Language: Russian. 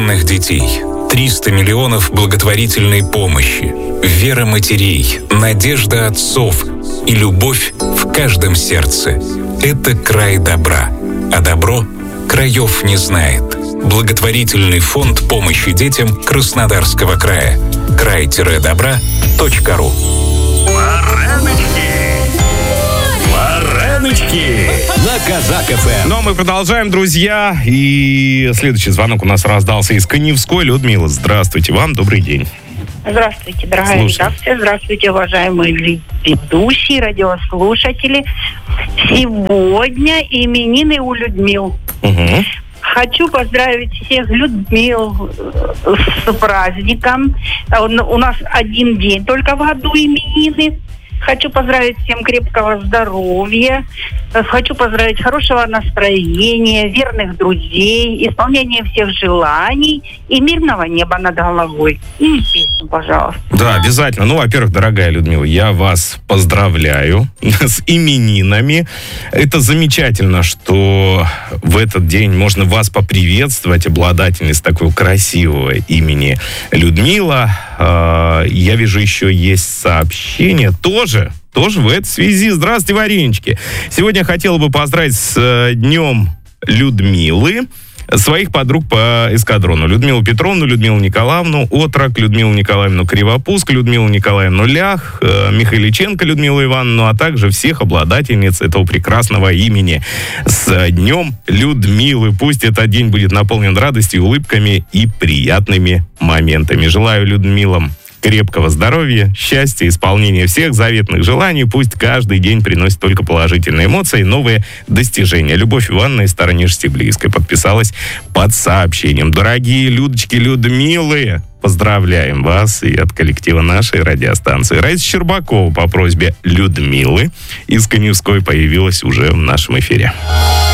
бездомных детей, 300 миллионов благотворительной помощи, вера матерей, надежда отцов и любовь в каждом сердце. Это край добра, а добро краев не знает. Благотворительный фонд помощи детям Краснодарского края. край-добра.ру. Вареночки на Казак ФМ. Но мы продолжаем, друзья. И следующий звонок у нас раздался из Каневской. Людмила, здравствуйте вам, добрый день. Здравствуйте, дорогая редакция. Здравствуйте, уважаемые ведущие, радиослушатели. Сегодня именины у Людмил. Угу. Хочу поздравить всех Людмил с праздником. У нас один день только в году именины. Хочу поздравить всем крепкого здоровья. Хочу поздравить хорошего настроения, верных друзей, исполнения всех желаний и мирного неба над головой. И песню, пожалуйста. Да, обязательно. Ну, во-первых, дорогая Людмила, я вас поздравляю с именинами. Это замечательно, что в этот день можно вас поприветствовать, обладательница такого красивого имени Людмила. Я вижу, еще есть сообщение тоже в этой связи. Здравствуйте, Варенички. Сегодня я хотела бы поздравить с Днем Людмилы своих подруг по эскадрону. Людмилу Петровну, Людмилу Николаевну Отрок, Людмилу Николаевну Кривопуск, Людмилу Николаевну Лях, Михайличенко Людмилу Ивановну, а также всех обладательниц этого прекрасного имени. С Днем Людмилы. Пусть этот день будет наполнен радостью, улыбками и приятными моментами. Желаю Людмилам крепкого здоровья, счастья, исполнения всех заветных желаний. Пусть каждый день приносит только положительные эмоции, новые достижения. Любовь Ивановна из Старонежской Близкой подписалась под сообщением. Дорогие Людочки, Людмилы, поздравляем вас и от коллектива нашей радиостанции. Раиса Щербакова по просьбе Людмилы из Каневской появилась уже в нашем эфире.